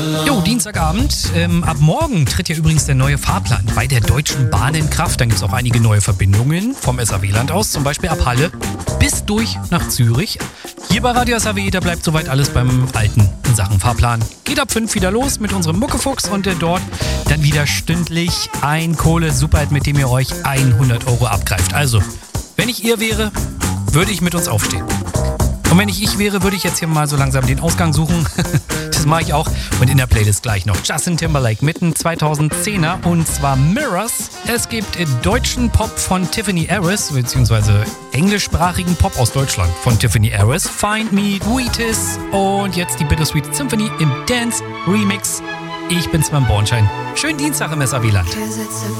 Jo, Dienstagabend. Ab morgen tritt ja übrigens der neue Fahrplan bei der Deutschen Bahn in Kraft. Dann gibt es auch einige neue Verbindungen vom SAW-Land aus, zum Beispiel ab Halle bis durch nach Zürich. Hier bei Radio SAW, da bleibt soweit alles beim Alten in Sachen Fahrplan. Geht ab 5 wieder los mit unserem Muckefuchs und dort dann wieder stündlich ein Kohle-Superhit, mit dem ihr euch 100 € abgreift. Also, wenn ich ihr wäre, würde ich mit uns aufstehen. Und wenn ich wäre, würde ich jetzt hier mal so langsam den Ausgang suchen. Das mache ich auch. Und in der Playlist gleich noch Justin Timberlake mit einem 2010er und zwar Mirrors. Es gibt deutschen Pop von Tiffany Harris, beziehungsweise englischsprachigen Pop aus Deutschland von Tiffany Harris. Find Me, Wheaties und jetzt die Bittersweet Symphony im Dance Remix. Ich bin Sven Bornschein. Schönen Dienstag im SAW-Land.